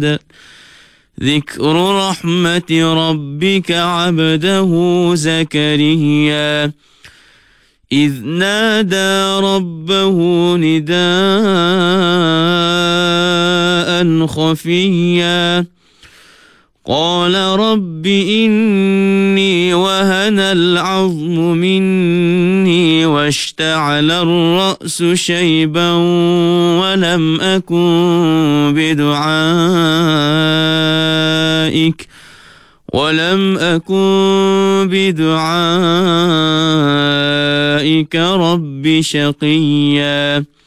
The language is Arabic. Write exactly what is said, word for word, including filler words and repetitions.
عبد ذكر رحمة ربك عبده زكريا إذ نادى ربه نداء خفيا قال رب إني وهن العظم مني واشتعل الرأس شيبا ولم أكن بدعائك ولم أكن بدعائك رب شقيا